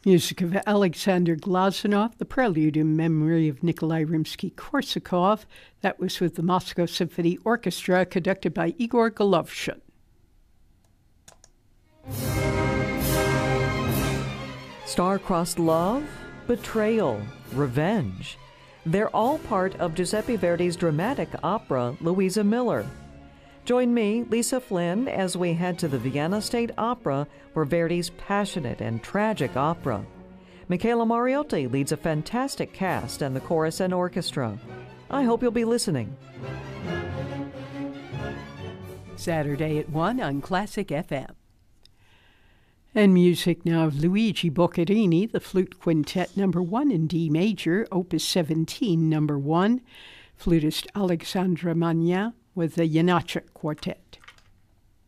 Music of Alexander Glazunov, the prelude in memory of Nikolai Rimsky-Korsakov. That was with the Moscow Symphony Orchestra, conducted by Igor Golovshin. Star-crossed love, betrayal, revenge. They're all part of Giuseppe Verdi's dramatic opera, Louisa Miller. Join me, Lisa Flynn, as we head to the Vienna State Opera for Verdi's passionate and tragic opera. Michaela Mariotti leads a fantastic cast and the chorus and orchestra. I hope you'll be listening. Saturday at 1 on Classic FM. And music now of Luigi Boccherini, the Flute Quintet No. 1 in D major, Opus 17 No. 1, flutist Alexandra Magnan with the Janacek Quartet.